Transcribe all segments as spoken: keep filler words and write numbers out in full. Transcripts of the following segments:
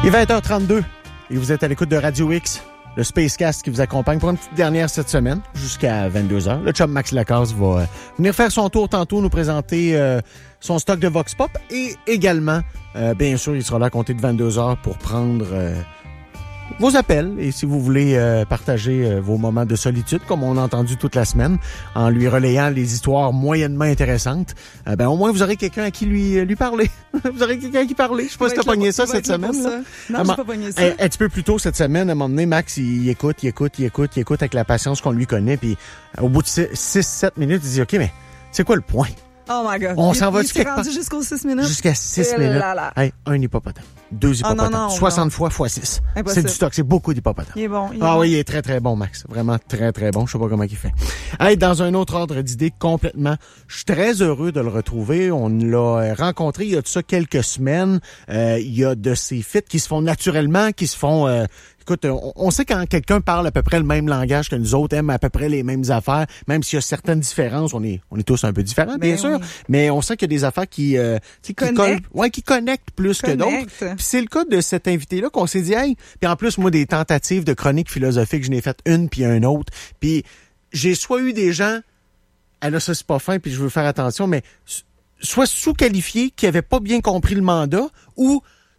Il est vingt heures trente-deux et vous êtes à l'écoute de Radio X, le Spacecast qui vous accompagne pour une petite dernière cette semaine jusqu'à vingt-deux heures. Le chum Max Lacasse va euh, venir faire son tour tantôt, nous présenter euh, son stock de Vox Pop et également, euh, bien sûr, il sera là à compter de vingt-deux heures pour prendre euh, vos appels et si vous voulez euh, partager euh, vos moments de solitude, comme on a entendu toute la semaine, en lui relayant les histoires moyennement intéressantes, euh, ben au moins vous aurez quelqu'un à qui lui, euh, lui parler. Vous aurez quelqu'un à qui parler. Je sais pas si t'as pogné ça cette semaine. Ça. Non, ah, j'ai pas pogné ça. Un, un petit peu plus tôt cette semaine, à un moment donné, Max, il écoute, il écoute, il écoute, il écoute avec la patience qu'on lui connaît, puis au bout de six sept minutes, il dit « OK, mais c'est quoi le point? » Oh my God. On il, s'en va il s'est rendu jusqu'aux six minutes? Jusqu'à six Et minutes. là là. Hey, un hippopotame. Deux hippopotames. Oh non, non, soixante non. fois fois six. Impossible. C'est du stock. C'est beaucoup d'hippopotames. Il est bon. Il est ah bon. oui, il est très, très bon, Max. Vraiment très, très bon. Je sais pas comment il fait. Hey, dans un autre ordre d'idée complètement, je suis très heureux de le retrouver. On l'a rencontré il y a de ça quelques semaines. Euh, il y a de ces fits qui se font naturellement, qui se font... Euh, Écoute, on, on sait quand quelqu'un parle à peu près le même langage que nous autres, aime à peu près les mêmes affaires, même s'il y a certaines différences, on est on est tous un peu différents, bien ben sûr, oui. mais on sent qu'il y a des affaires qui euh, qui, qui collent, ouais, qui connectent plus Connect. que d'autres. Puis c'est le cas de cet invité-là qu'on s'est dit, hey, puis en plus moi des tentatives de chronique philosophique, je n'ai fait une puis une autre, puis j'ai soit eu des gens, ah là ça c'est pas fin, puis je veux faire attention, mais soit sous-qualifiés qui avaient pas bien compris le mandat, ou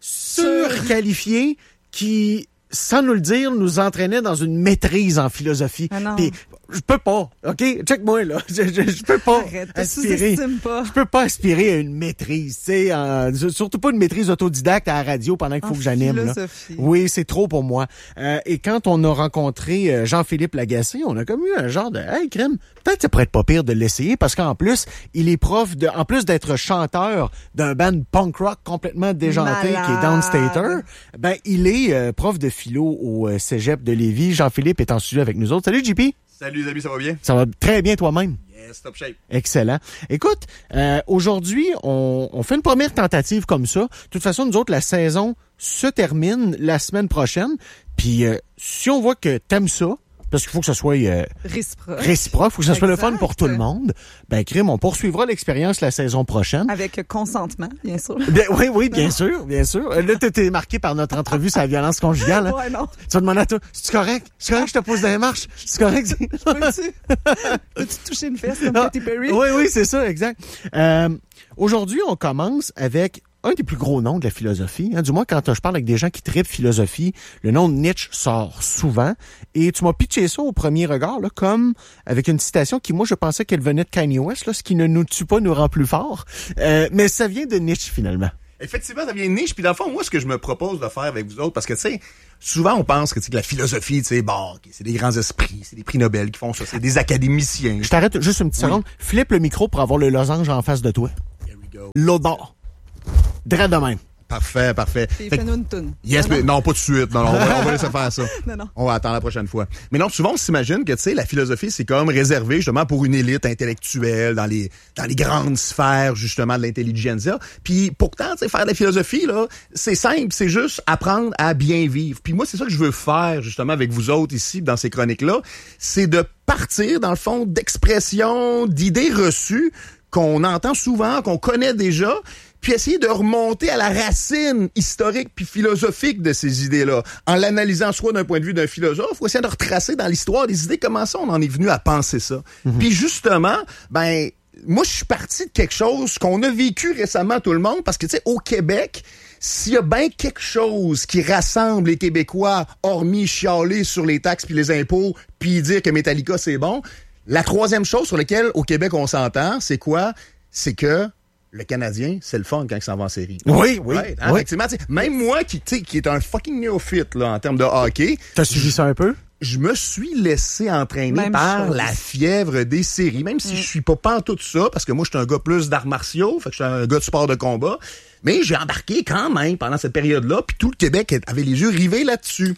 surqualifiés qui sans nous le dire, nous entraînait dans une maîtrise en philosophie. Ah non. Puis, je peux pas, OK? Check-moi, là. Je, je, je peux pas Arrête, aspirer. pas. Je peux pas aspirer à une maîtrise, tu sais. Euh, surtout pas une maîtrise autodidacte à la radio pendant qu'il faut en que j'anime, là. Oui, c'est trop pour moi. Euh, et quand on a rencontré euh, Jean-Philippe Lagacé, on a comme eu un genre de, hey, crème, peut-être que ça pourrait être pas pire de l'essayer parce qu'en plus, il est prof de, en plus d'être chanteur d'un band punk rock complètement déjanté Malade. qui est Downstater, ben, il est euh, prof de philo au euh, cégep de Lévis. Jean-Philippe est en studio avec nous autres. Salut, J P. Salut les amis, ça va bien? Ça va très bien toi-même. Yes, top shape. Excellent. Écoute, euh, aujourd'hui, on, on fait une première tentative comme ça. De toute façon, nous autres, la saison se termine la semaine prochaine. Puis, euh, si on voit que t'aimes ça, parce qu'il faut que ce soit euh, réciproque, réciproque, faut que ça soit exact. le fun pour tout le monde, ben, crime, on poursuivra l'expérience la saison prochaine. Avec consentement, bien sûr. Bien, oui, oui, bien sûr, bien sûr. Là, t'es marqué par notre entrevue sur la violence conjugale. Hein? Ouais, non. Tu vas demander à toi, c'est correct? C'est correct que je te pose des marches? C'est correct? Peux-tu, peux-tu toucher une fesse comme ah, Katy Perry? Oui, oui, c'est ça, exact. Euh, aujourd'hui, on commence avec un des plus gros noms de la philosophie. Hein, du moins, quand je parle avec des gens qui trippent philosophie, le nom de Nietzsche sort souvent. Et tu m'as pitché ça au premier regard, là, comme avec une citation qui, moi, je pensais qu'elle venait de Kanye West, là, ce qui ne nous tue pas nous rend plus forts. Euh, mais ça vient de Nietzsche, finalement. Effectivement, ça vient de Nietzsche. Puis dans le fond, moi, ce que je me propose de faire avec vous autres, parce que, tu sais, souvent, on pense que, que la philosophie, tu sais, bon, c'est des grands esprits, c'est des prix Nobel qui font ça, c'est des académiciens. Je t'arrête juste une petite oui. seconde. Flippe le micro pour avoir le losange en face de toi. Here we go. L'autre bord. Drette de même. Parfait, parfait. Et fais-nous une toune. Yes, non, mais non, pas tout de suite. Non, non, on va, on va laisser faire ça. Non, non. On va attendre la prochaine fois. Mais non, souvent, on s'imagine que, tu sais, la philosophie, c'est comme réservé, justement, pour une élite intellectuelle dans les, dans les grandes sphères, justement, de l'intelligentsia. Puis, pourtant, tu sais, faire de la philosophie, là, c'est simple, c'est juste apprendre à bien vivre. Puis moi, c'est ça que je veux faire, justement, avec vous autres ici, dans ces chroniques-là. C'est de partir, dans le fond, d'expressions, d'idées reçues qu'on entend souvent, qu'on connaît déjà, puis essayer de remonter à la racine historique puis philosophique de ces idées-là. En l'analysant soit d'un point de vue d'un philosophe, ou essayer de retracer dans l'histoire des idées comment ça on en est venu à penser ça. Mm-hmm. Puis justement, ben moi je suis parti de quelque chose qu'on a vécu récemment tout le monde, parce que tu sais, au Québec, s'il y a bien quelque chose qui rassemble les Québécois, hormis chialer sur les taxes puis les impôts, puis dire que Metallica c'est bon, la troisième chose sur laquelle au Québec on s'entend, c'est quoi? C'est que le Canadien, c'est le fun quand il s'en va en série. Oui, oui. Right, hein, oui. Effectivement, même moi qui, qui est un fucking néophyte là, en termes de hockey. T'as suivi ça un peu? Je me suis laissé entraîner même par chose. La fièvre des séries, même si mm. je suis pas pantoute ça, parce que moi, je suis un gars plus d'arts martiaux, fait que je suis un gars de sport de combat. Mais j'ai embarqué quand même pendant cette période-là, puis tout le Québec avait les yeux rivés là-dessus.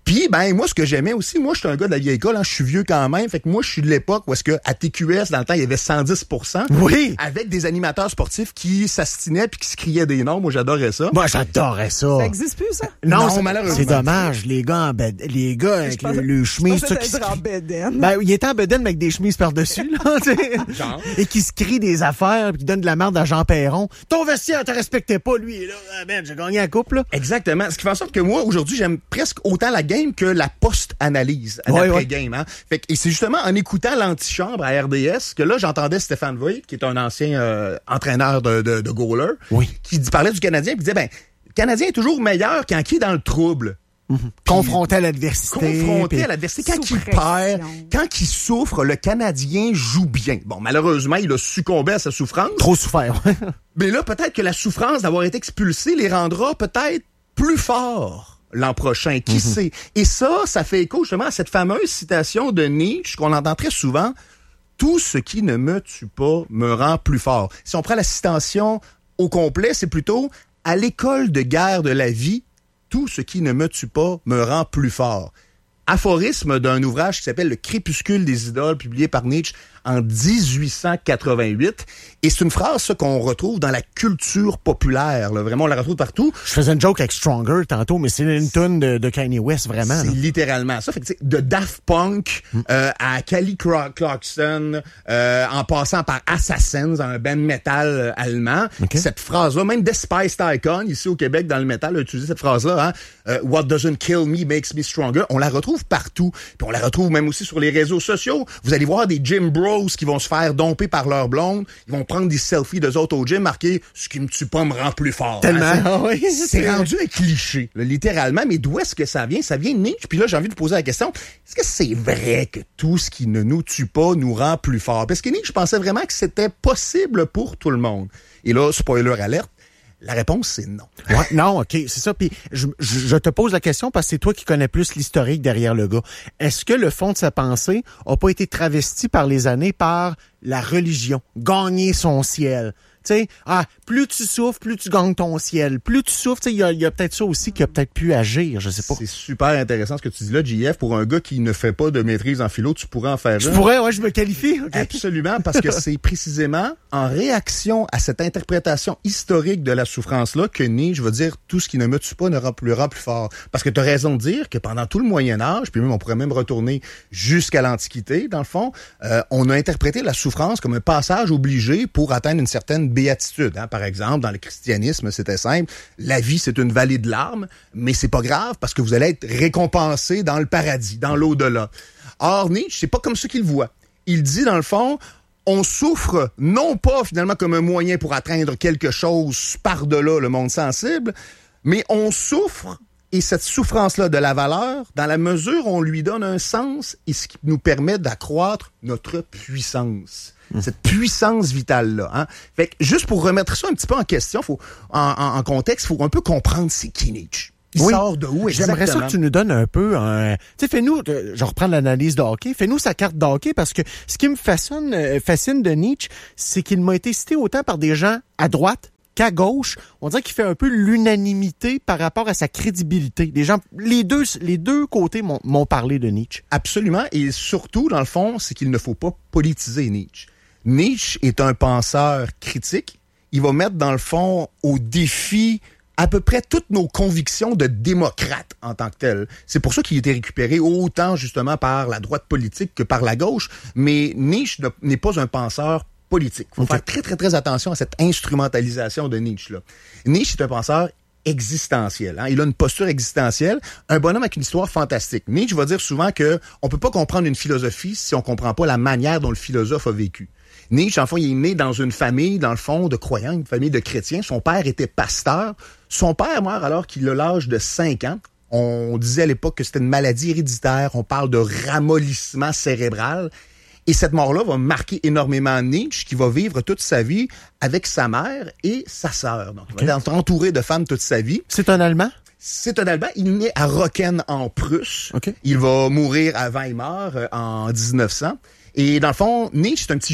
Puis, ben, moi, ce que j'aimais aussi, moi, je suis un gars de la vieille école, hein, je suis vieux quand même. Fait que moi, je suis de l'époque où est-ce que à T Q S, dans le temps, il y avait cent dix pour cent. Oui. Avec des animateurs sportifs qui s'astinaient puis qui se criaient des noms. Moi, j'adorais ça. Moi, j'adorais ça. Ça existe plus, ça? Non, Non, c'est- malheureusement. c'est dommage. Les gars, en bed- les gars avec pensais- le, le chemise, Je ça, pensais qui se être en crient. bedaine. Ben, il était en bedaine, mais avec des chemises par-dessus, là, tu sais. Genre. Et qui se crie des affaires, puis qui donne de la merde à Jean Perron. Ton vestiaire te respectait pas, lui, là. Ah, ben, j'ai gagné la coupe, là. Exactement. Ce qui fait en sorte que moi, aujourd'hui, j'aime presque autant la game que la post-analyse à Ouais, l'après-game. Hein? Fait que, et c'est justement en écoutant l'antichambre à R D S que là, j'entendais Stéphane Voigt, qui est un ancien euh, entraîneur de, de, de goaler, Oui. qui dit- parlait du Canadien, puis disait, ben, le Canadien est toujours meilleur quand il est dans le trouble. Confronté à l'adversité. Confronté puis- à l'adversité. Quand Sous il pression. perd, quand il souffre, le Canadien joue bien. Bon, malheureusement, il a succombé à sa souffrance. Trop souffert, ouais. Mais là, peut-être que la souffrance d'avoir été expulsé les rendra peut-être plus forts l'an prochain. Qui sait? Et ça, ça fait écho justement à cette fameuse citation de Nietzsche qu'on entend très souvent. Tout ce qui ne me tue pas me rend plus fort. Si on prend la citation au complet, c'est plutôt à l'école de guerre de la vie, tout ce qui ne me tue pas me rend plus fort. Aphorisme d'un ouvrage qui s'appelle Le Crépuscule des idoles, publié par Nietzsche en dix-huit cent quatre-vingt-huit. Et c'est une phrase, ça, qu'on retrouve dans la culture populaire. Là. Vraiment, on la retrouve partout. Je faisais une joke avec Stronger tantôt, mais c'est une tune de, de Kanye West, vraiment. C'est là. littéralement ça. Fait que, tu sais, de Daft Punk euh, à Kelly Cla- Clarkson, euh, en passant par Assassins, un band metal euh, allemand. Okay. Cette phrase-là, même Despised Icon, ici au Québec, dans le métal, a utilisé cette phrase-là. Hein, euh, What doesn't kill me makes me stronger. On la retrouve partout. Puis on la retrouve même aussi sur les réseaux sociaux. Vous allez voir des gym bros qui vont se faire domper par leur blonde. Ils vont prendre des selfies d'eux autres au gym, marqués « Ce qui me tue pas me rend plus fort ». Tellement. Hein, Ah oui, c'est c'est- rendu un cliché, là, littéralement. Mais d'où est-ce que ça vient? Ça vient de Nietzsche. Puis là, j'ai envie de vous poser la question, est-ce que c'est vrai que tout ce qui ne nous tue pas nous rend plus fort? Parce que Nietzsche pensait vraiment que c'était possible pour tout le monde. Et là, spoiler alerte, la réponse, c'est non. Ouais, non, OK, c'est ça. Puis je, je, je te pose la question parce que c'est toi qui connais plus l'historique derrière le gars. Est-ce que le fond de sa pensée a pas été travesti par les années par la religion, gagner son ciel? Tu sais, ah, plus tu souffres, plus tu gagnes ton ciel. Plus tu souffres, tu sais, il y a, il y a peut-être ça aussi qui a peut-être pu agir, je sais pas. C'est super intéressant ce que tu dis là, J F. Pour un gars qui ne fait pas de maîtrise en philo, tu pourrais en faire Je un. pourrais, ouais, je me qualifie. OK. Absolument, parce que c'est précisément en réaction à cette interprétation historique de la souffrance-là que Nietzsche va dire tout ce qui ne me tue pas ne rend plus, rend plus fort. Parce que tu as raison de dire que pendant tout le Moyen-Âge, puis même on pourrait même retourner jusqu'à l'Antiquité, dans le fond, euh, on a interprété la souffrance comme un passage obligé pour atteindre une certaine béatitude. Hein. Par exemple, dans le christianisme, c'était simple. La vie, c'est une vallée de larmes, mais c'est pas grave parce que vous allez être récompensé dans le paradis, dans l'au-delà. Or, Nietzsche, c'est pas comme ça qu'il le voit. Il dit, dans le fond, on souffre non pas finalement comme un moyen pour atteindre quelque chose par-delà le monde sensible, mais on souffre, et cette souffrance-là de la valeur, dans la mesure où on lui donne un sens et ce qui nous permet d'accroître notre puissance. Mmh. Cette puissance vitale-là. Hein? Fait que juste pour remettre ça un petit peu en question, faut, en, en, en contexte, il faut un peu comprendre c'est qui Nietzsche. Il Oui. sort de où exactement? J'aimerais ça que tu nous donnes un peu un... Tu sais, fais-nous... euh, Je reprends l'analyse de hockey. Fais-nous sa carte de hockey parce que ce qui me fascine, euh, fascine de Nietzsche, c'est qu'il m'a été cité autant par des gens à droite qu'à gauche. On dirait qu'il fait un peu l'unanimité par rapport à sa crédibilité. Les gens, les deux, les deux côtés m'ont, m'ont parlé de Nietzsche. Absolument. Et surtout, dans le fond, c'est qu'il ne faut pas politiser Nietzsche. Nietzsche est un penseur critique. Il va mettre, dans le fond, au défi à peu près toutes nos convictions de démocrate en tant que tel. C'est pour ça qu'il a été récupéré autant justement par la droite politique que par la gauche. Mais Nietzsche n'est pas un penseur politique. Il faut okay. faire très, très, très attention à cette instrumentalisation de Nietzsche-là. Nietzsche est un penseur existentiel. Hein? Il a une posture existentielle, un bonhomme avec une histoire fantastique. Nietzsche va dire souvent que on peut pas comprendre une philosophie si on comprend pas la manière dont le philosophe a vécu. Nietzsche, en fond, il est né dans une famille, dans le fond, de croyants, une famille de chrétiens. Son père était pasteur. Son père meurt alors qu'il a l'âge de cinq ans. On disait à l'époque que c'était une maladie héréditaire. On parle de ramollissement cérébral. Et cette mort-là va marquer énormément Nietzsche, qui va vivre toute sa vie avec sa mère et sa sœur. Donc, okay. il va être entouré de femmes toute sa vie. C'est un Allemand? C'est un Allemand. Il naît à Rocken, en Prusse. Okay. Il va mourir à Weimar euh, en dix-neuf cents. Et dans le fond, Nietzsche, c'est un petit génie.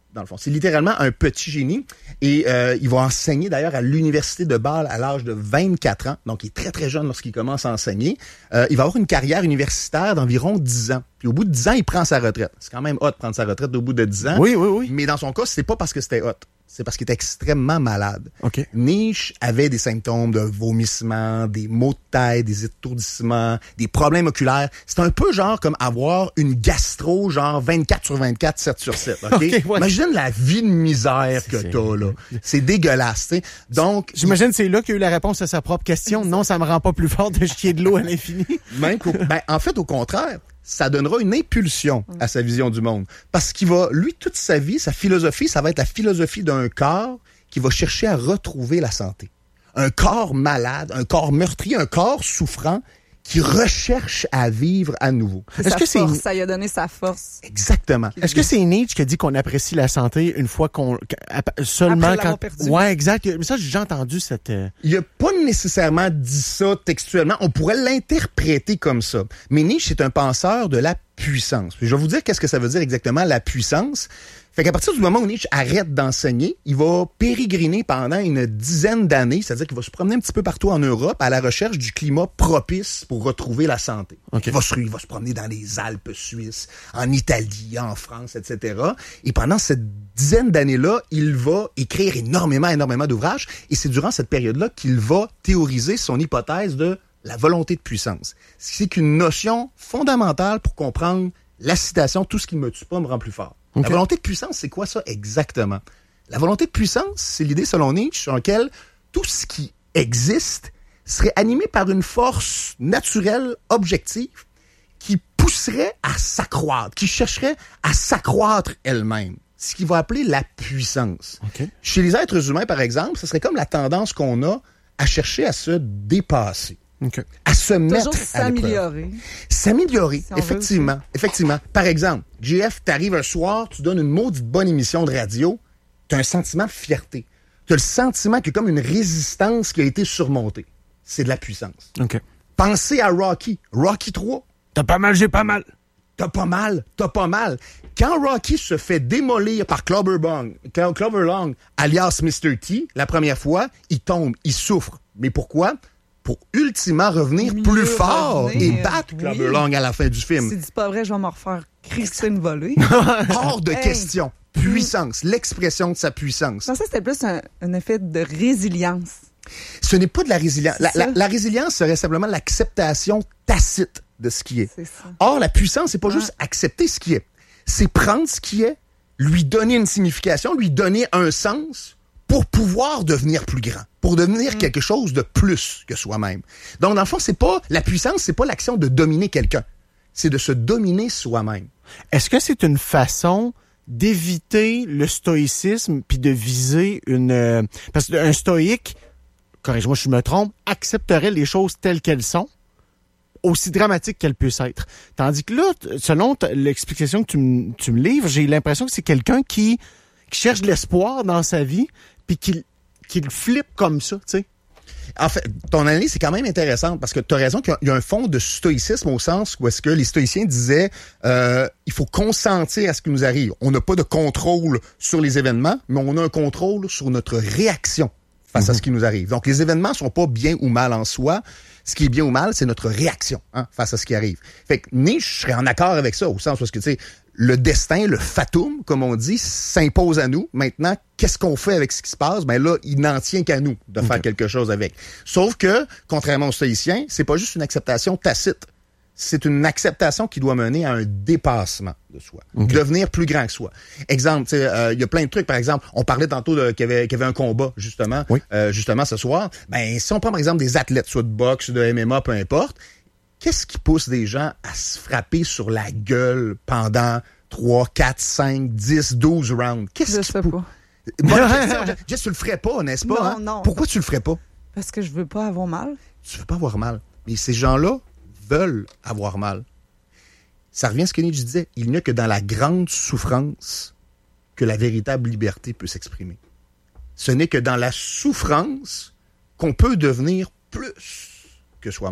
dans le fond. C'est littéralement un petit génie. Et euh, il va enseigner d'ailleurs à l'université de Bâle à l'âge de vingt-quatre ans. Donc, il est très, très jeune lorsqu'il commence à enseigner. Euh, il va avoir une carrière universitaire d'environ dix ans. Puis au bout de dix ans, il prend sa retraite. C'est quand même hot de prendre sa retraite au bout de dix ans. Oui, oui, oui. Mais dans son cas, c'est pas parce que c'était hot. C'est parce qu'il était extrêmement malade. OK. Nietzsche avait des symptômes de vomissement, des maux de tête, des étourdissements, des problèmes oculaires. C'est un peu genre comme avoir une gastro, genre vingt-quatre sur vingt-quatre, sept sur sept. OK? Okay, ouais. Imagine la vie de misère que C'est- t'as, là. C'est dégueulasse, tu sais. Donc, J'imagine que c'est là qu'il y a eu la réponse à sa propre question. Non, ça me rend pas plus fort de chier de l'eau à l'infini. même qu'au- ben, en fait, au contraire, ça donnera une impulsion à sa vision du monde. Parce qu'il va, lui, toute sa vie, sa philosophie, ça va être la philosophie d'un corps qui va chercher à retrouver la santé. Un corps malade, un corps meurtri, un corps souffrant qui recherche à vivre à nouveau. C'est Est-ce sa que c'est force, une- ça lui a donné sa force. Exactement. Est-ce que c'est Nietzsche qui a dit qu'on apprécie la santé une fois qu'on qu'à- seulement Après l'avoir quand perdu. Ouais, exact. Mais ça j'ai déjà entendu cette euh, Il a pas nécessairement dit ça textuellement. On pourrait l'interpréter comme ça. Mais Nietzsche est un penseur de la puissance. Puis je vais vous dire qu'est-ce que ça veut dire exactement, la puissance. Fait qu'à partir du moment où Nietzsche arrête d'enseigner, il va pérégriner pendant une dizaine d'années, c'est-à-dire qu'il va se promener un petit peu partout en Europe à la recherche du climat propice pour retrouver la santé. OK. Il va se, il va se promener dans les Alpes suisses, en Italie, en France, et cetera. Et pendant cette dizaine d'années-là, il va écrire énormément, énormément d'ouvrages. Et c'est durant cette période-là qu'il va théoriser son hypothèse de la volonté de puissance. C'est qu'une notion fondamentale pour comprendre la citation « Tout ce qui ne me tue pas me rend plus fort ». Okay. La volonté de puissance, c'est quoi ça exactement? La volonté de puissance, c'est l'idée selon Nietzsche sur laquelle tout ce qui existe serait animé par une force naturelle, objective, qui pousserait à s'accroître, qui chercherait à s'accroître elle-même. Ce qu'il va appeler la puissance. OK. Chez les êtres humains, par exemple, ce serait comme la tendance qu'on a à chercher à se dépasser, OK. à se Toujours mettre à l'épreuve. s'améliorer. S'améliorer, Si on veut effectivement. Effectivement. Par exemple, J F, t'arrives un soir, tu donnes une maudite bonne émission de radio, t'as un sentiment de fierté. T'as le sentiment qu'il y a comme une résistance qui a été surmontée. C'est de la puissance. OK. Pensez à Rocky. Rocky trois. T'as pas mal, j'ai pas mal. T'as pas mal, t'as pas mal. Quand Rocky se fait démolir par Clubber Long, Clubber Long, alias mister T, la première fois, il tombe, il souffre. Mais pourquoi? Pour ultimement revenir Mieux plus fort revenir, et battre Clubber oui. Long à la fin du film. Si dis pas vrai, je vais m'en refaire crisser une volée. Hors de Hey. question. Puissance, l'expression de sa puissance. Je pensais que c'était plus un, un effet de résilience. Ce n'est pas de la résilience. La, C'est la, ça. la résilience serait simplement l'acceptation tacite de ce qui est. C'est ça. Or, la puissance, c'est pas Ouais. juste accepter ce qui est. C'est prendre ce qui est, lui donner une signification, lui donner un sens pour pouvoir devenir plus grand, pour devenir quelque chose de plus que soi-même. Donc, dans le fond, c'est pas la puissance, c'est pas l'action de dominer quelqu'un. C'est de se dominer soi-même. Est-ce que c'est une façon d'éviter le stoïcisme puis de viser une euh, parce qu'un stoïque, corrige-moi si je me trompe, accepterait les choses telles qu'elles sont, aussi dramatiques qu'elles puissent être. Tandis que là, t- selon t- l'explication que tu, m- tu me livres, j'ai l'impression que c'est quelqu'un qui, qui cherche de l'espoir dans sa vie puis qui, qui le flippe comme ça, tu sais. En fait, ton analyse, c'est quand même intéressante parce que tu as raison qu'il y a un fond de stoïcisme au sens où est-ce que les stoïciens disaient euh, il faut consentir à ce qui nous arrive. On n'a pas de contrôle sur les événements, mais on a un contrôle sur notre réaction face mm-hmm. à ce qui nous arrive. Donc, les événements sont pas bien ou mal en soi. Ce qui est bien ou mal, c'est notre réaction hein, face à ce qui arrive. Fait que Nietzsche serait en accord avec ça, au sens où est-ce que, tu sais, le destin, le fatum, comme on dit, s'impose à nous. Maintenant, qu'est-ce qu'on fait avec ce qui se passe? Ben là, il n'en tient qu'à nous de faire okay. quelque chose avec. Sauf que, contrairement aux stoïciens, c'est pas juste une acceptation tacite. C'est une acceptation qui doit mener à un dépassement de soi. Okay. Devenir plus grand que soi. Exemple, tu sais, euh, il y a plein de trucs. Par exemple, on parlait tantôt de, qu'il y avait, qu'il y avait un combat, justement, oui. euh, justement ce soir. Ben, si on prend, par exemple, des athlètes, soit de boxe, de M M A, peu importe, qu'est-ce qui pousse des gens à se frapper sur la gueule pendant trois, quatre, cinq, dix, douze rounds? Qu'est-ce je qui sais pou... pas. Bonne question. Jess, tu le ferais pas, n'est-ce pas? Non, hein? non. Pourquoi tu le ferais pas? Parce que je veux pas avoir mal. Tu veux pas avoir mal. Mais ces gens-là veulent avoir mal. Ça revient à ce que Nietzsche disait. Il n'y a que dans la grande souffrance que la véritable liberté peut s'exprimer. Ce n'est que dans la souffrance qu'on peut devenir plus que soi-même.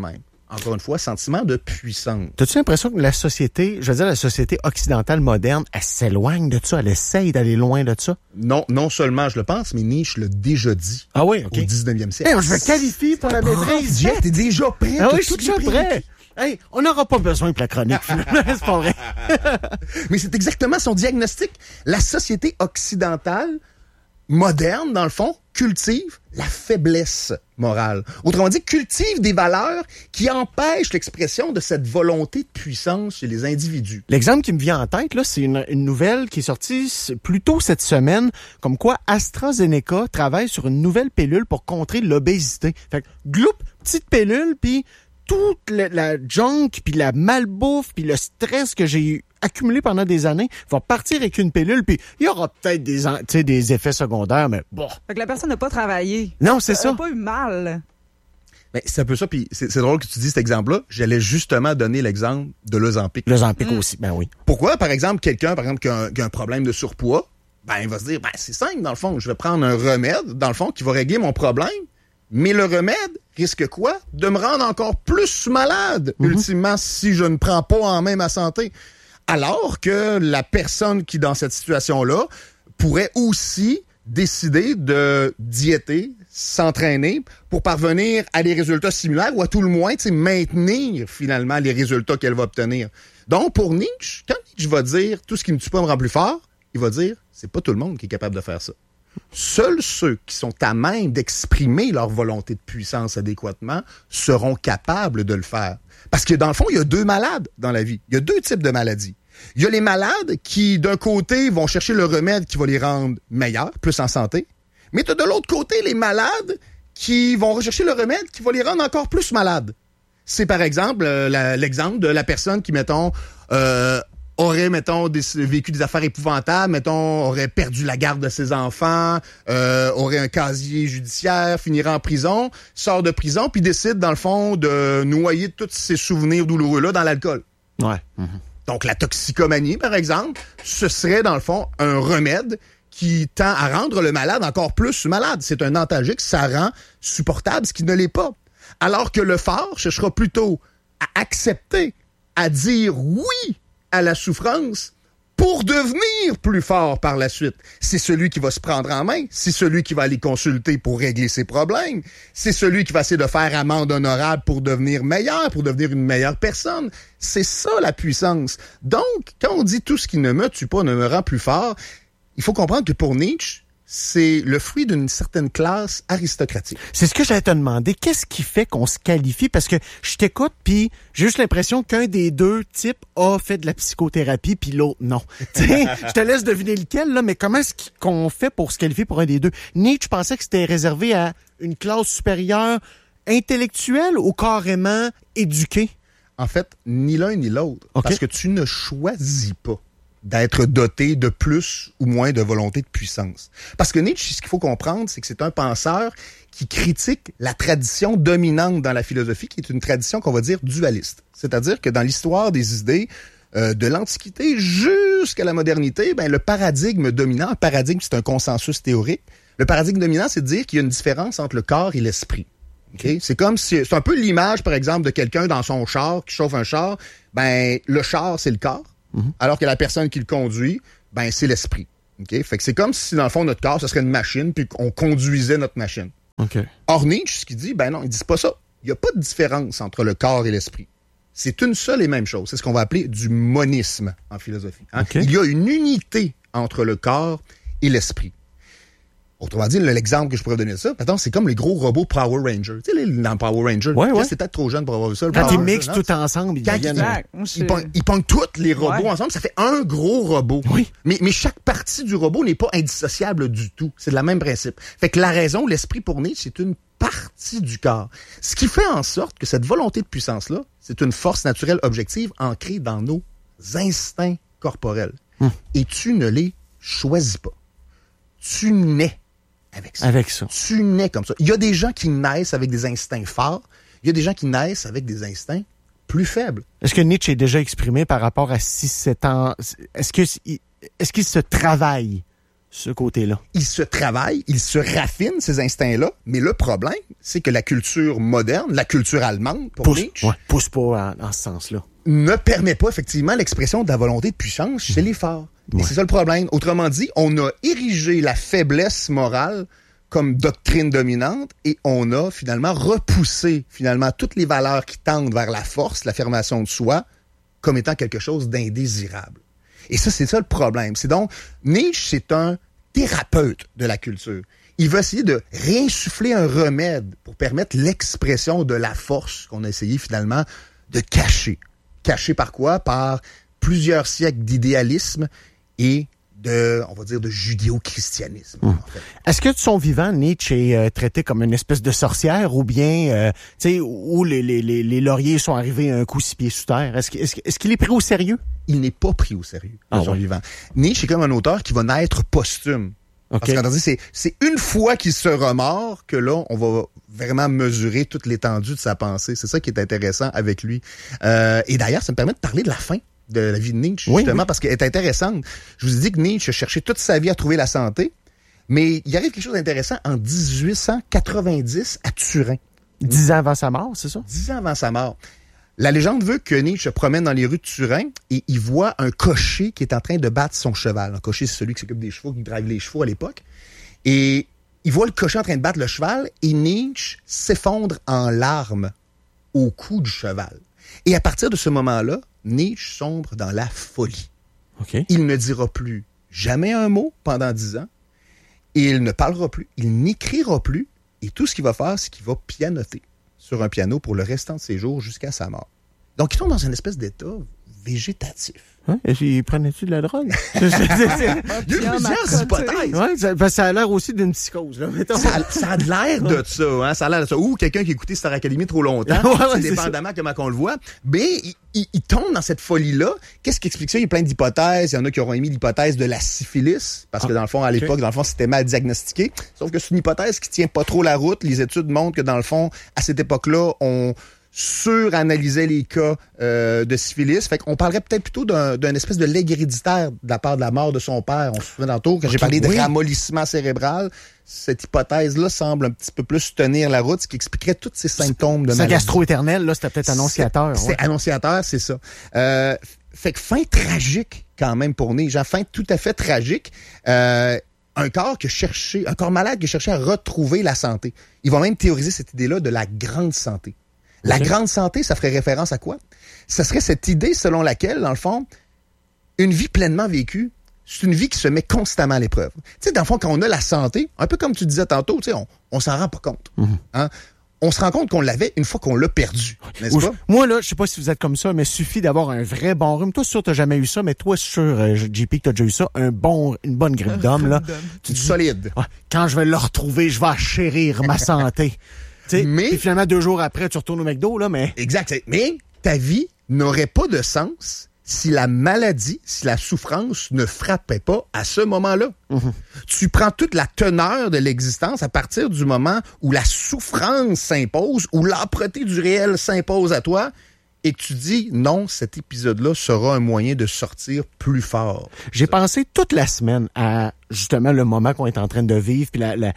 Encore une fois, sentiment de puissance. T'as-tu l'impression que la société, je veux dire, la société occidentale moderne, elle s'éloigne de ça, elle essaye d'aller loin de ça? Non, non seulement je le pense, mais Nietzsche l'a déjà dit. Ah oui, OK. Au dix-neuvième siècle. Hey, je me qualifie pour la maîtrise. Jeff, t'es déjà prêt. Ah oui, T'as je suis tout déjà pris. prêt. Hey, on n'aura pas besoin de la chronique, finalement. C'est pas vrai. Mais c'est exactement son diagnostic. La société occidentale, moderne, dans le fond, cultive la faiblesse morale. Autrement dit, cultive des valeurs qui empêchent l'expression de cette volonté de puissance chez les individus. L'exemple qui me vient en tête, là, c'est une, une nouvelle qui est sortie plus tôt cette semaine, comme quoi AstraZeneca travaille sur une nouvelle pilule pour contrer l'obésité. Fait que, gloup, petite pilule, puis toute la, la junk, puis la malbouffe, puis le stress que j'ai accumulé pendant des années va partir avec une pilule, puis il y aura peut-être des, tu sais, des effets secondaires, mais bon. Fait que la personne n'a pas travaillé. Non, c'est Elle ça. n'a pas eu mal. Mais c'est un peu ça, puis c'est, c'est drôle que tu dis cet exemple-là. J'allais justement donner l'exemple de l'Ozempic. L'Ozempic aussi, ben oui. Pourquoi, par exemple, quelqu'un, par exemple, qui a un, qui a un problème de surpoids, ben, il va se dire, ben, c'est simple, dans le fond. Je vais prendre un remède, dans le fond, qui va régler mon problème. Mais le remède risque quoi? De me rendre encore plus malade, mm-hmm. ultimement, si je ne prends pas en main ma santé. Alors que la personne qui, dans cette situation-là, pourrait aussi décider de diéter, s'entraîner pour parvenir à des résultats similaires ou à tout le moins, tu sais, maintenir finalement les résultats qu'elle va obtenir. Donc, pour Nietzsche, quand Nietzsche va dire « tout ce qui me tue pas me rend plus fort », il va dire « c'est pas tout le monde qui est capable de faire ça ». Seuls ceux qui sont à même d'exprimer leur volonté de puissance adéquatement seront capables de le faire. Parce que dans le fond, il y a deux malades dans la vie. Il y a deux types de maladies. Il y a les malades qui, d'un côté, vont chercher le remède qui va les rendre meilleurs, plus en santé. Mais tu as de l'autre côté les malades qui vont rechercher le remède qui va les rendre encore plus malades. C'est par exemple euh, la, l'exemple de la personne qui, mettons, euh, aurait, mettons, des, vécu des affaires épouvantables, mettons, aurait perdu la garde de ses enfants, euh, aurait un casier judiciaire, finirait en prison, sort de prison, puis décide, dans le fond, de noyer tous ces souvenirs douloureux-là dans l'alcool. Ouais. Mm-hmm. Donc, la toxicomanie, par exemple, ce serait, dans le fond, un remède qui tend à rendre le malade encore plus malade. C'est un antalgique, ça rend supportable ce qui ne l'est pas. Alors que le fort cherchera plutôt à accepter, à dire oui à la souffrance pour devenir plus fort par la suite. C'est celui qui va se prendre en main, c'est celui qui va aller consulter pour régler ses problèmes, c'est celui qui va essayer de faire amende honorable pour devenir meilleur, pour devenir une meilleure personne. C'est ça la puissance. Donc, quand on dit tout ce qui ne me tue pas ne me rend plus fort, il faut comprendre que pour Nietzsche, c'est le fruit d'une certaine classe aristocratique. C'est ce que j'allais te demander. Qu'est-ce qui fait qu'on se qualifie? Parce que je t'écoute, puis j'ai juste l'impression qu'un des deux types a fait de la psychothérapie, puis l'autre non. Je te laisse deviner lequel, là, mais comment est-ce qu'on fait pour se qualifier pour un des deux? Nietzsche pensait que c'était réservé à une classe supérieure intellectuelle ou carrément éduquée? En fait, ni l'un ni l'autre. Okay. Parce que tu ne choisis pas d'être doté de plus ou moins de volonté de puissance. Parce que Nietzsche, ce qu'il faut comprendre, c'est que c'est un penseur qui critique la tradition dominante dans la philosophie, qui est une tradition qu'on va dire dualiste. C'est-à-dire que dans l'histoire des idées, euh, de l'Antiquité jusqu'à la modernité, ben, le paradigme dominant, un paradigme, c'est un consensus théorique, le paradigme dominant, c'est de dire qu'il y a une différence entre le corps et l'esprit. Okay? C'est comme si, c'est un peu l'image, par exemple, de quelqu'un dans son char, qui chauffe un char, ben, le char, c'est le corps. Mm-hmm. Alors que la personne qui le conduit, ben c'est l'esprit. Okay? Fait que c'est comme si, dans le fond, notre corps, ce serait une machine, puis qu'on conduisait notre machine. Okay. Or, Nietzsche, ce qu'il dit, ben non, il dit pas ça. Il n'y a pas de différence entre le corps et l'esprit. C'est une seule et même chose. C'est ce qu'on va appeler du monisme en philosophie. Hein? Okay. Il y a une unité entre le corps et l'esprit. Autrement dit, l'exemple que je pourrais donner de ça, attends, c'est comme les gros robots Power Rangers. Tu sais, les, dans Power Rangers, ouais, ouais. c'est peut-être trop jeune pour avoir vu ça. Quand ils mixent tout ensemble, ils Quand deviennent... Ils, ils, ils pognent tous les robots ouais. ensemble, ça fait un gros robot. Oui. Mais, mais chaque partie du robot n'est pas indissociable du tout. C'est le même principe. Fait que la raison, l'esprit pour Nietzsche, c'est une partie du corps. Ce qui fait en sorte que cette volonté de puissance-là, c'est une force naturelle objective ancrée dans nos instincts corporels. Hum. Et tu ne les choisis pas. Tu nais avec ça. Avec ça. Tu nais comme ça. Il y a des gens qui naissent avec des instincts forts. Il y a des gens qui naissent avec des instincts plus faibles. Est-ce que Nietzsche est déjà exprimé par rapport à six sept ans? Est-ce que, est-ce qu'il se travaille ce côté-là. Il se travaille, il se raffine, ces instincts-là, mais le problème, c'est que la culture moderne, la culture allemande, pour pousse, Nietzsche, ouais, pousse pas en, en ce sens-là. Ne permet pas effectivement l'expression de la volonté de puissance chez les forts. Ouais. Et c'est ça le problème. Autrement dit, on a érigé la faiblesse morale comme doctrine dominante et on a finalement repoussé finalement toutes les valeurs qui tendent vers la force, l'affirmation de soi, comme étant quelque chose d'indésirable. Et ça, c'est ça le problème. C'est donc, Nietzsche, c'est un thérapeute de la culture. Il va essayer de réinsuffler un remède pour permettre l'expression de la force qu'on a essayé finalement de cacher. Caché par quoi? Par plusieurs siècles d'idéalisme et de, on va dire, de judéo-christianisme. Mmh. En fait. Est-ce que de son vivant, Nietzsche est euh, traité comme une espèce de sorcière ou bien, euh, tu sais, où les, les, les, les lauriers sont arrivés un coup six pieds sous terre? Est-ce, est-ce, est-ce qu'il est pris au sérieux? Il n'est pas pris au sérieux de ah, son ouais. vivant. Nietzsche est comme un auteur qui va naître posthume. Okay. Parce que c'est, c'est une fois qu'il se remord que là, on va vraiment mesurer toute l'étendue de sa pensée. C'est ça qui est intéressant avec lui. Euh, et d'ailleurs, ça me permet de parler de la fin de la vie de Nietzsche, justement, oui, oui. parce qu'elle est intéressante. Je vous ai dit que Nietzsche a cherché toute sa vie à trouver la santé, mais il arrive quelque chose d'intéressant en dix-huit cent quatre-vingt-dix à Turin. Dix ans avant sa mort, c'est ça? Dix ans avant sa mort. La légende veut que Nietzsche se promène dans les rues de Turin et il voit un cocher qui est en train de battre son cheval. Un cocher, c'est celui qui s'occupe des chevaux, qui drive les chevaux à l'époque. Et il voit le cocher en train de battre le cheval et Nietzsche s'effondre en larmes au cou du cheval. Et à partir de ce moment-là, Nietzsche sombre dans la folie. Okay. Il ne dira plus jamais un mot pendant dix ans. Et il ne parlera plus, il n'écrira plus. Et tout ce qu'il va faire, c'est qu'il va pianoter sur un piano pour le restant de ses jours jusqu'à sa mort. Donc, il tombe dans une espèce d'état végétatif. Hein? Il prenait-tu de la drogue? Il y a plusieurs hypothèses. Ouais, ça, ça a l'air aussi d'une psychose. Là, ça, a, ça a l'air de ça. Hein? Ça a l'air de ça. Ou quelqu'un qui a écouté Star Academy trop longtemps. Ouais, ouais, c'est dépendamment comment on le voit. Mais il, il, il tombe dans cette folie-là. Qu'est-ce qui explique ça? Il y a plein d'hypothèses. Il y en a qui auront émis l'hypothèse de la syphilis. Parce que dans le fond, à l'époque, okay. dans le fond, c'était mal diagnostiqué. Sauf que c'est une hypothèse qui tient pas trop la route. Les études montrent que dans le fond, à cette époque-là, on suranalysait les cas euh, de syphilis. Fait qu'on parlerait peut-être plutôt d'un, d'un espèce de legs héréditaire de la part de la mort de son père. On se souvient tantôt quand okay, j'ai parlé oui. de ramollissement cérébral. Cette hypothèse-là semble un petit peu plus tenir la route, ce qui expliquerait tous ces symptômes de maladie. C'est gastro-éternel, là, c'était peut-être annonciateur. C'est, ouais. c'est annonciateur, c'est ça. Euh, fait que fin tragique quand même pour Nietzsche. Fin tout à fait tragique. Euh, un corps que cherchait, un corps malade qui cherchait à retrouver la santé. Ils vont même théoriser cette idée-là de la grande santé. La okay. grande santé, ça ferait référence à quoi? Ça serait cette idée selon laquelle, dans le fond, une vie pleinement vécue, c'est une vie qui se met constamment à l'épreuve. Tu sais, dans le fond, quand on a la santé, un peu comme tu disais tantôt, tu sais, on, on s'en rend pas compte. Mm-hmm. Hein? On se rend compte qu'on l'avait une fois qu'on l'a perdu, n'est-ce Ou, pas? Moi, là, je sais pas si vous êtes comme ça, mais suffit d'avoir un vrai bon rhume. Toi, sûr, t'as jamais eu ça, mais toi, sûr, euh, J P, que t'as déjà eu ça, un bon, une bonne grippe d'homme, là. Tu dis, solide. Ouais, quand je vais le retrouver, je vais chérir ma santé. T'sais, mais puis finalement, deux jours après, tu retournes au McDo, là, mais... Exact. Mais ta vie n'aurait pas de sens si la maladie, si la souffrance ne frappait pas à ce moment-là. Mm-hmm. Tu prends toute la teneur de l'existence à partir du moment où la souffrance s'impose, où l'âpreté du réel s'impose à toi, et que tu dis, non, cet épisode-là sera un moyen de sortir plus fort. J'ai ça. pensé toute la semaine à, justement, le moment qu'on est en train de vivre, puis la... la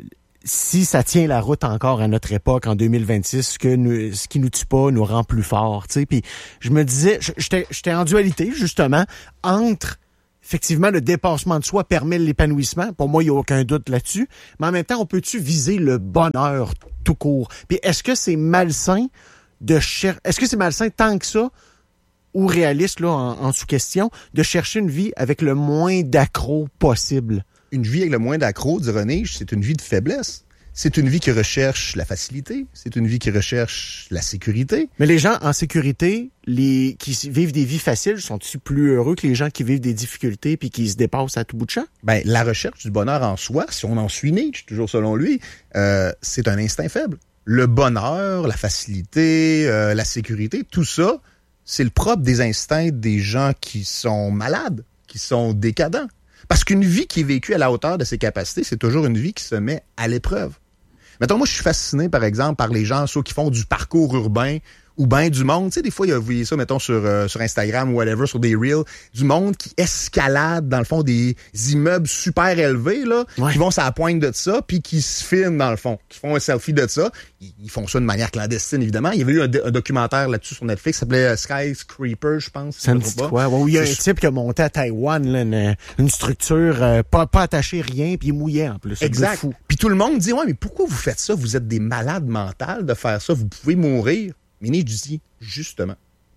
si ça tient la route encore à notre époque, en deux mille vingt-six, ce, que nous, ce qui nous tue pas nous rend plus forts, tu sais. Puis je me disais, j'étais, j'étais en dualité, justement, entre, effectivement, le dépassement de soi permet l'épanouissement. Pour moi, il n'y a aucun doute là-dessus. Mais en même temps, on peut-tu viser le bonheur tout court? Puis est-ce que c'est malsain de chercher... Est-ce que c'est malsain tant que ça, ou réaliste, là, en, en sous-question, de chercher une vie avec le moins d'accro possible? Une vie avec le moins d'accro, dit René, c'est une vie de faiblesse. C'est une vie qui recherche la facilité. C'est une vie qui recherche la sécurité. Mais les gens en sécurité, les qui vivent des vies faciles, sont-ils plus heureux que les gens qui vivent des difficultés puis qui se dépassent à tout bout de champ? Ben, la recherche du bonheur en soi, si on en suit Nietzsche, toujours selon lui, euh, c'est un instinct faible. Le bonheur, la facilité, euh, la sécurité, tout ça, c'est le propre des instincts des gens qui sont malades, qui sont décadents. Parce qu'une vie qui est vécue à la hauteur de ses capacités, c'est toujours une vie qui se met à l'épreuve. Mettons, moi, je suis fasciné, par exemple, par les gens, ceux qui font du parcours urbain ou bien du monde, tu sais, des fois, il y a, vous voyez ça, mettons, sur, euh, sur Instagram ou whatever, sur des Reels, du monde qui escalade, dans le fond, des immeubles super élevés, là, ouais. qui vont à la pointe de ça, puis qui se filment, dans le fond, qui font un selfie de ça. Ils, ils font ça de manière clandestine, évidemment. Il y avait eu un, un documentaire là-dessus sur Netflix, qui s'appelait uh, Skyscraper, je pense. Ça me dit quoi? Ouais, il y a un C'est... type qui a monté à Taïwan, là, une, une structure, euh, pas, pas attaché rien, puis il mouillait en plus. Exact. Puis tout le monde dit, ouais, mais pourquoi vous faites ça? Vous êtes des malades mentales de faire ça. Vous pouvez mourir. Mais Nietzsche dit, justement,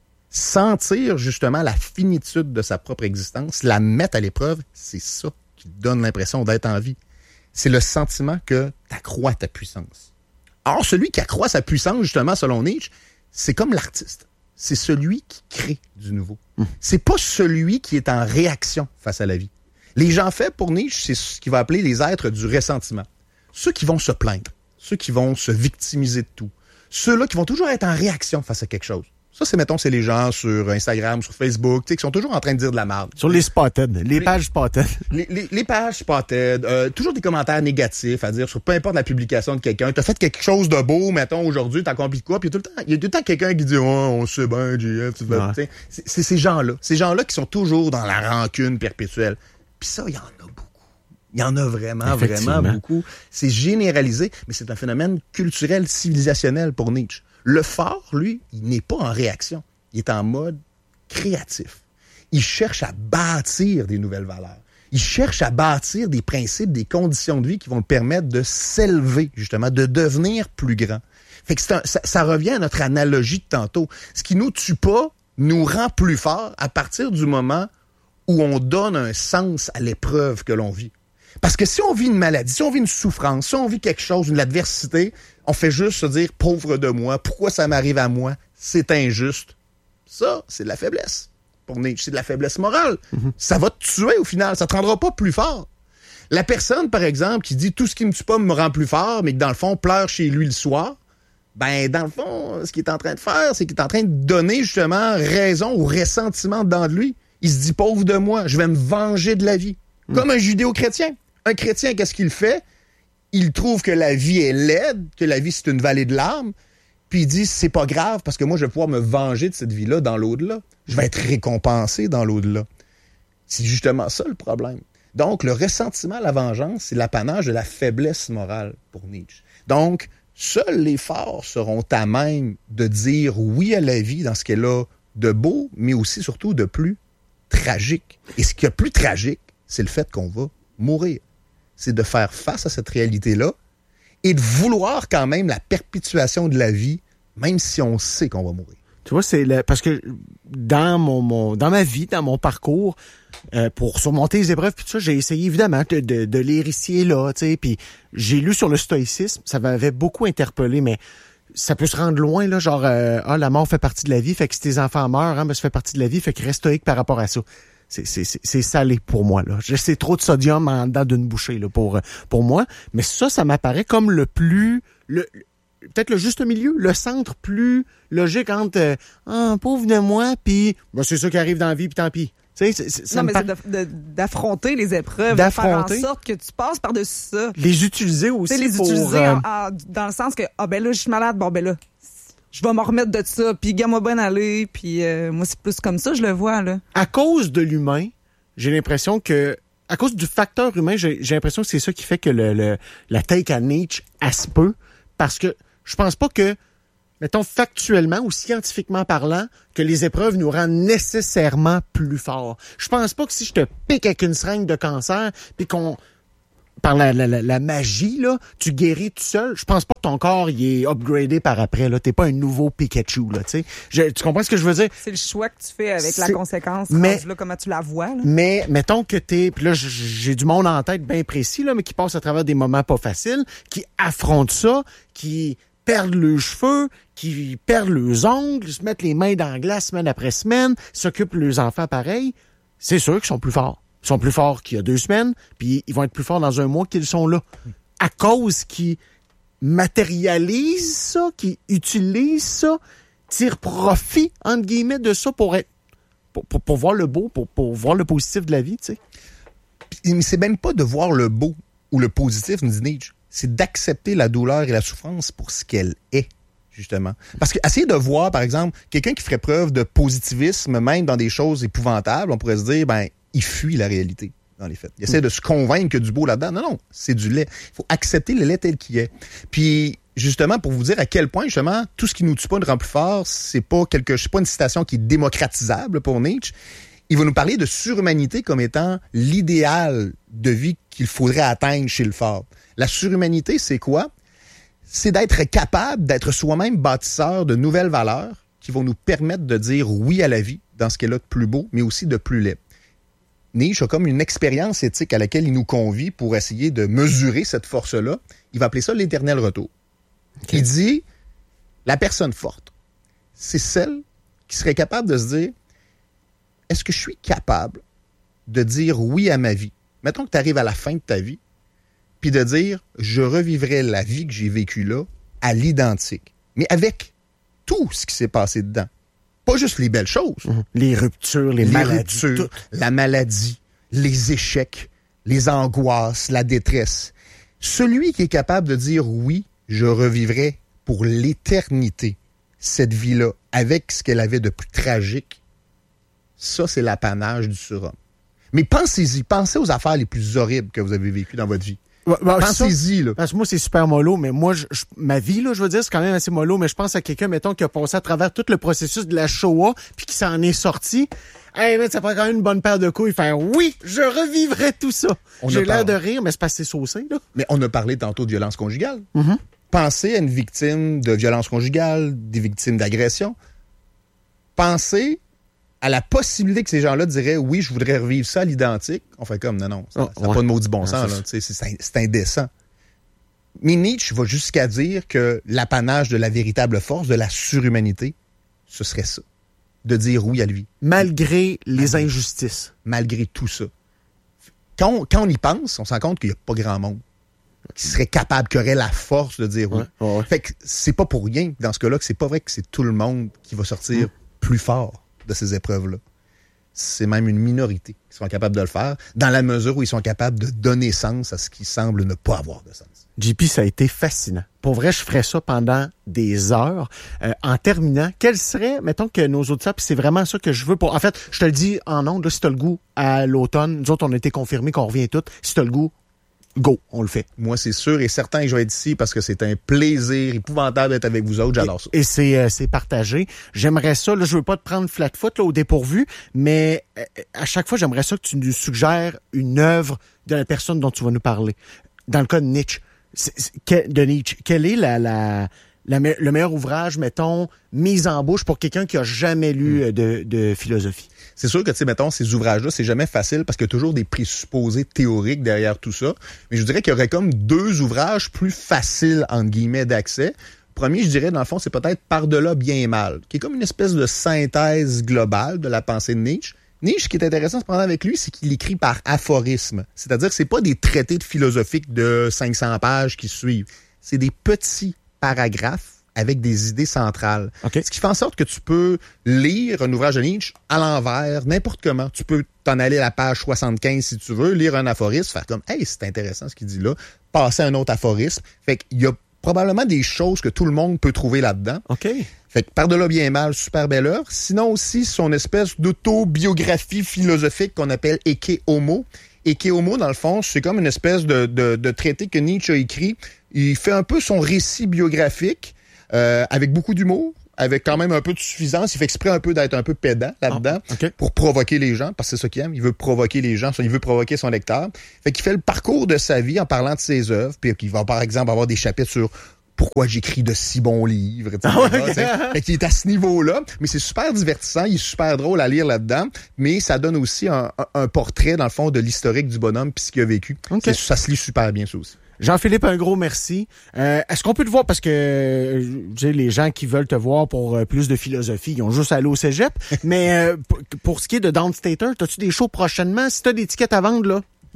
sentir justement la finitude de sa propre existence, la mettre à l'épreuve, c'est ça qui donne l'impression d'être en vie. C'est le sentiment que tu accrois ta puissance. Or, celui qui accroît sa puissance, justement, selon Nietzsche, c'est comme l'artiste. C'est celui qui crée du nouveau. Mmh. C'est pas celui qui est en réaction face à la vie. Les gens faits, pour Nietzsche, c'est ce qu'il va appeler les êtres du ressentiment. Ceux qui vont se plaindre, ceux qui vont se victimiser de tout, ceux-là qui vont toujours être en réaction face à quelque chose. Ça, c'est, mettons, c'est les gens sur Instagram, sur Facebook, tu sais, qui sont toujours en train de dire de la merde. Sur les spotted, les, les pages spotted. Les, les, les pages spotted, euh, toujours des commentaires négatifs à dire sur peu importe la publication de quelqu'un. T'as fait quelque chose de beau, mettons, aujourd'hui, t'as accompli quoi, puis il y a tout le temps, il y a tout le temps quelqu'un qui dit, oh, on sait bien, J F, tu vas, ouais. c'est, c'est ces gens-là. Ces gens-là qui sont toujours dans la rancune perpétuelle. Puis ça, il y en a beaucoup. Il y en a vraiment, vraiment beaucoup. C'est généralisé, mais c'est un phénomène culturel, civilisationnel pour Nietzsche. Le fort, lui, il n'est pas en réaction. Il est en mode créatif. Il cherche à bâtir des nouvelles valeurs. Il cherche à bâtir des principes, des conditions de vie qui vont le permettre de s'élever, justement, de devenir plus grand. Fait que c'est un, ça, ça revient à notre analogie de tantôt. Ce qui nous tue pas nous rend plus forts à partir du moment où on donne un sens à l'épreuve que l'on vit. Parce que si on vit une maladie, si on vit une souffrance, si on vit quelque chose, une adversité, on fait juste se dire « pauvre de moi, pourquoi ça m'arrive à moi? C'est injuste. » Ça, c'est de la faiblesse. Pour Nietzsche, c'est de la faiblesse morale. Mm-hmm. Ça va te tuer au final, ça te rendra pas plus fort. La personne, par exemple, qui dit « tout ce qui me tue pas me rend plus fort », mais que dans le fond, pleure chez lui le soir, ben dans le fond, ce qu'il est en train de faire, c'est qu'il est en train de donner justement raison au ressentiment dedans de lui. Il se dit « pauvre de moi, je vais me venger de la vie. » Mm. Comme un judéo-chrétien. Un chrétien, qu'est-ce qu'il fait? Il trouve que la vie est laide, que la vie, c'est une vallée de larmes, puis il dit, c'est pas grave, parce que moi, je vais pouvoir me venger de cette vie-là dans l'au-delà. Je vais être récompensé dans l'au-delà. C'est justement ça, le problème. Donc, le ressentiment, la vengeance, c'est l'apanage de la faiblesse morale pour Nietzsche. Donc, seuls les forts seront à même de dire oui à la vie dans ce qu'elle a de beau, mais aussi, surtout, de plus tragique. Et ce qui est plus tragique, c'est le fait qu'on va mourir. C'est de faire face à cette réalité-là et de vouloir quand même la perpétuation de la vie, même si on sait qu'on va mourir. Tu vois, c'est le, parce que dans mon, mon dans ma vie, dans mon parcours, euh, pour surmonter les épreuves, puis tout ça, j'ai essayé évidemment de, de, de lire ici et là, tu sais, puis j'ai lu sur le stoïcisme, ça m'avait beaucoup interpellé, mais ça peut se rendre loin, là, genre, euh, ah, la mort fait partie de la vie, fait que si tes enfants meurent, hein, ben, ça fait partie de la vie, fait que reste stoïque par rapport à ça. C'est, c'est, c'est salé pour moi, là. C'est trop de sodium en dedans d'une bouchée, là, pour, pour moi. Mais ça, ça m'apparaît comme le plus, le, peut-être le juste milieu, le centre plus logique entre, euh, ah, pauvre de moi, puis, ben, c'est ça qui arrive dans la vie, puis tant pis. Tu sais, c'est, c'est, non, mais par... c'est de, de, d'affronter les épreuves, d'affronter, de faire en sorte que tu passes par-dessus ça. Les utiliser aussi. Tu sais, les pour, utiliser euh... en, en, dans le sens que, ah, ben là, je suis malade, bon, ben là, je vais m'en remettre de ça, puis gars, moi, bonne aller, puis euh, moi, c'est plus comme ça, je le vois, là. À cause de l'humain, j'ai l'impression que, à cause du facteur humain, j'ai, j'ai l'impression que c'est ça qui fait que le, le la take à Nietzsche a se peut, parce que je pense pas que, mettons, factuellement ou scientifiquement parlant, que les épreuves nous rendent nécessairement plus forts. Je pense pas que si je te pique avec une seringue de cancer, puis qu'on, par la, la, la, la magie, là, tu guéris tout seul, je pense pas que ton corps il est upgradé par après, là. T'es pas un nouveau Pikachu, là, tu sais. Tu comprends ce que je veux dire? C'est le choix que tu fais avec c'est... la conséquence, mais, là, comment tu la vois, là. Mais, mettons que t'es, puis là, j'ai du monde en tête bien précis, là, mais qui passe à travers des moments pas faciles, qui affrontent ça, qui perdent leurs cheveux, qui perdent leurs ongles, se mettent les mains dans la glace semaine après semaine, s'occupent de leurs enfants pareil, c'est sûr qu'ils sont plus forts. Ils sont plus forts qu'il y a deux semaines, puis ils vont être plus forts dans un mois qu'ils sont là. À cause qu'ils matérialisent ça, qu'ils utilisent ça, tirent profit, entre guillemets, de ça pour être pour, pour, pour voir le beau, pour, pour voir le positif de la vie, tu sais. Mais c'est même pas de voir le beau ou le positif, nous dit Nietzsche. C'est d'accepter la douleur et la souffrance pour ce qu'elle est, justement. Parce que essayer de voir, par exemple, quelqu'un qui ferait preuve de positivisme, même dans des choses épouvantables, on pourrait se dire, ben, il fuit la réalité, dans les faits. Il essaie de se convaincre qu'il y a du beau là-dedans. Non, non, c'est du lait. Il faut accepter le lait tel qu'il est. Puis, justement, pour vous dire à quel point, justement, tout ce qui nous tue pas nous rend plus fort, c'est pas quelque, c'est pas une citation qui est démocratisable pour Nietzsche. Il va nous parler de surhumanité comme étant l'idéal de vie qu'il faudrait atteindre chez le fort. La surhumanité, c'est quoi? C'est d'être capable d'être soi-même bâtisseur de nouvelles valeurs qui vont nous permettre de dire oui à la vie dans ce qu'elle a de plus beau, mais aussi de plus laid. Nietzsche a comme une expérience éthique à laquelle il nous convie pour essayer de mesurer cette force-là. Il va appeler ça l'éternel retour. Okay. Il dit, la personne forte, c'est celle qui serait capable de se dire, est-ce que je suis capable de dire oui à ma vie? Mettons que tu arrives à la fin de ta vie, puis de dire, je revivrai la vie que j'ai vécue là à l'identique, mais avec tout ce qui s'est passé dedans. Pas juste les belles choses. Mmh. Les ruptures, les, les maladies. Ruptures, la maladie, les échecs, les angoisses, la détresse. Celui qui est capable de dire oui, je revivrai pour l'éternité cette vie-là avec ce qu'elle avait de plus tragique, ça, c'est l'apanage du surhomme. Mais pensez-y, pensez aux affaires les plus horribles que vous avez vécues dans votre vie. Ouais, bah, pensez-y, là. Parce que moi, c'est super mollo, mais moi, je, je, ma vie, là, je veux dire, c'est quand même assez mollo, mais je pense à quelqu'un, mettons, qui a passé à travers tout le processus de la Shoah, puis qui s'en est sorti. Hey, mais ça prend quand même une bonne paire de couilles. Faire oui, je revivrai tout ça. On J'ai l'air de rire, mais c'est parce que c'est saucé, là. Mais on a parlé tantôt de violence conjugale. Mm-hmm. Pensez à une victime de violence conjugale, des victimes d'agression. Pensez à la possibilité que ces gens-là diraient « Oui, je voudrais revivre ça à l'identique », on fait comme « Non, non, ça n'a oh, ouais. pas de maudit bon sens, là, c'est, c'est, c'est indécent ». Mais Nietzsche va jusqu'à dire que l'apanage de la véritable force, de la surhumanité, ce serait ça, de dire oui à lui. Malgré les injustices. Malgré tout ça. Quand on, quand on y pense, on se rend compte qu'il n'y a pas grand monde qui serait capable, qui aurait la force de dire oui. Ouais, ouais. Fait que c'est pas pour rien, dans ce cas-là, que c'est pas vrai que c'est tout le monde qui va sortir mmh. plus fort de ces épreuves-là. C'est même une minorité qui sont capables de le faire, dans la mesure où ils sont capables de donner sens à ce qui semble ne pas avoir de sens. J P, ça a été fascinant. Pour vrai, je ferais ça pendant des heures. Euh, en terminant, quel serait, mettons que nos auditeurs, puis c'est vraiment ça que je veux pour... En fait, je te le dis en ondes, là, si t'as le goût à l'automne, nous autres, on a été confirmés qu'on revient tous. Si t'as le goût, go, on le fait. Moi, c'est sûr et certain que je vais être ici parce que c'est un plaisir épouvantable d'être avec vous autres. J'adore ça. Et, et c'est, euh, c'est partagé. J'aimerais ça, là, je veux pas te prendre flat-foot là, au dépourvu, mais euh, à chaque fois, j'aimerais ça que tu nous suggères une œuvre de la personne dont tu vas nous parler. Dans le cas de Nietzsche, c'est, c'est, de Nietzsche, quelle est la... la La me- le meilleur ouvrage, mettons, mise en bouche pour quelqu'un qui a jamais lu mmh. de, de philosophie? C'est sûr que, tu sais, mettons, ces ouvrages-là, c'est jamais facile parce qu'il y a toujours des présupposés théoriques derrière tout ça. Mais je dirais qu'il y aurait comme deux ouvrages plus faciles, entre guillemets, d'accès. Premier, je dirais, dans le fond, c'est peut-être Par-delà bien et mal, qui est comme une espèce de synthèse globale de la pensée de Nietzsche. Nietzsche, ce qui est intéressant cependant avec lui, c'est qu'il écrit par aphorisme. C'est-à-dire que c'est pas des traités de philosophique de cinq cents pages qui suivent. C'est des petits paragraphes avec des idées centrales. Okay. Ce qui fait en sorte que tu peux lire un ouvrage de Nietzsche à l'envers, n'importe comment. Tu peux t'en aller à la page soixante-quinze si tu veux, lire un aphorisme, faire comme « Hey, c'est intéressant ce qu'il dit là », passer à un autre aphorisme. Fait qu'il y a probablement des choses que tout le monde peut trouver là-dedans. OK. Fait que Par-delà bien et mal, super belle œuvre. Sinon aussi, son espèce d'autobiographie philosophique qu'on appelle Ecce Homo. Ecce Homo, dans le fond, c'est comme une espèce de, de, de traité que Nietzsche a écrit. Il fait un peu son récit biographique euh, avec beaucoup d'humour, avec quand même un peu de suffisance. Il fait exprès un peu d'être un peu pédant là-dedans oh, okay. pour provoquer les gens, parce que c'est ça qu'il aime. Il veut provoquer les gens, il veut provoquer son lecteur. Fait qu'il fait le parcours de sa vie en parlant de ses œuvres, puis qu'il va, par exemple, avoir des chapitres sur pourquoi j'écris de si bons livres, et cetera. Ah ouais, fait qu'il est à ce niveau-là, mais c'est super divertissant, il est super drôle à lire là-dedans, mais ça donne aussi un, un, un portrait, dans le fond, de l'historique du bonhomme puis ce qu'il a vécu. Okay. Ça se lit super bien, ça aussi. Jean-Philippe, un gros merci. Euh, est-ce qu'on peut te voir, parce que euh, j'ai les gens qui veulent te voir pour euh, plus de philosophie, ils ont juste à aller au cégep, mais euh, pour, pour ce qui est de Downstater, as-tu des shows prochainement? Si t'as des tickets à vendre, là, go!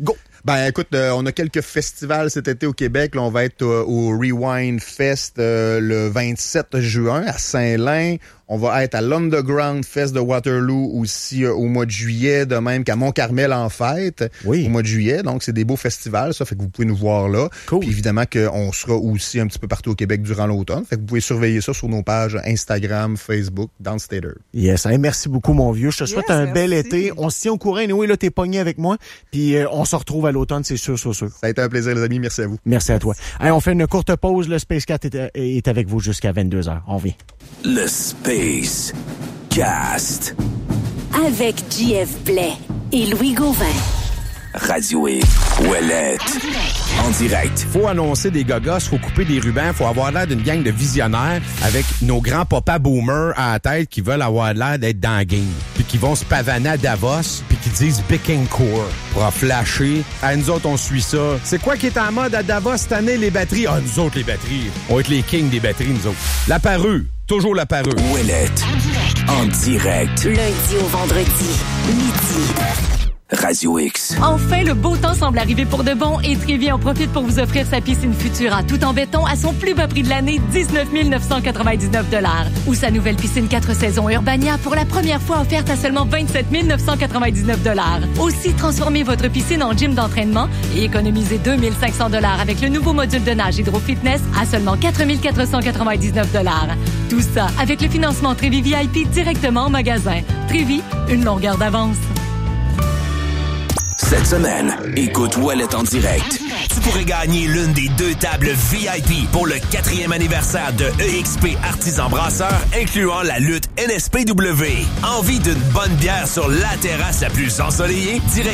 Ben écoute, euh, on a quelques festivals cet été au Québec. Là, on va être euh, au Rewind Fest euh, le vingt-sept juin à Saint-Lin. On va être à l'Underground Fest de Waterloo aussi euh, au mois de juillet, de même qu'à Mont-Carmel en fête oui. au mois de juillet. Donc, c'est des beaux festivals, ça fait que vous pouvez nous voir là. Cool. Puis évidemment qu'on sera aussi un petit peu partout au Québec durant l'automne. Fait que vous pouvez surveiller ça sur nos pages Instagram, Facebook, Downstater. Yes, hey, merci beaucoup mon vieux. Je te souhaite yes, un merci. bel été. On se tient au courant. Et oui, là, t'es pogné avec moi. Puis euh, on se retrouve à l'automne, c'est sûr, sûr, sûr. Ça a été un plaisir, les amis. Merci à vous. Merci à toi. Hey, on fait une courte pause. Le Space Cat est, est avec vous jusqu'à vingt-deux heures. On vient. Le Space Cast. Avec J F Blais et Louis Gauvin. Radio X. Ouellette. En direct. Faut annoncer des gogos, faut couper des rubans, faut avoir l'air d'une gang de visionnaires avec nos grands papas boomers à la tête qui veulent avoir l'air d'être dans la game. Puis qui vont se pavaner à Davos, puis qui disent Bicking Core pour en flasher. À nous autres, on suit ça. C'est quoi qui est en mode à Davos cette année, les batteries? Ah, nous autres, les batteries. On va être les kings des batteries, nous autres. La parure. Toujours la parure. Ouellette. En direct. Lundi au vendredi, midi. Radio X. Enfin, le beau temps semble arriver pour de bon et Trévi en profite pour vous offrir sa piscine Futura tout en béton à son plus bas prix de l'année, dix-neuf mille neuf cent quatre-vingt-dix-neuf dollars. Ou sa nouvelle piscine quatre saisons Urbania pour la première fois offerte à seulement vingt-sept mille neuf cent quatre-vingt-dix-neuf dollars. Aussi, transformez votre piscine en gym d'entraînement et économisez deux mille cinq cents dollars avec le nouveau module de nage Hydro Fitness à seulement quatre mille quatre cent quatre-vingt-dix-neuf dollars. Tout ça avec le financement Trévi V I P directement en magasin. Trévi, une longueur d'avance. Cette semaine, écoute Ouellette en direct. Tu pourrais gagner l'une des deux tables V I P pour le quatrième anniversaire de E X P Artisan Brasseur, incluant la lutte N S P W. Envie d'une bonne bière sur la terrasse la plus ensoleillée? Direct